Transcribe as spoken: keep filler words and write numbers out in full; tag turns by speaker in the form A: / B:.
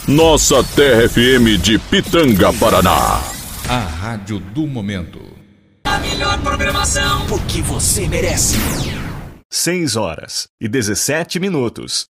A: Nossa Terra F M de Pitanga, Paraná.
B: A rádio do momento.
C: A melhor programação, porque você merece.
D: seis horas e dezessete minutos.